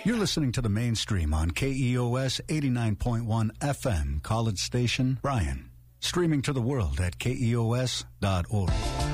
You're listening to the Mainstream on KEOS 89.1 FM, College Station, Bryan. Streaming to the world at KEOS.org.